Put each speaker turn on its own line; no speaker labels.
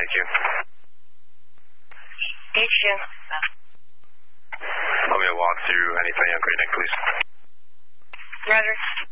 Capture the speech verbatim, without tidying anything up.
Thank you.
H two.
Let me walk through anything on Green Neck, please.
Roger.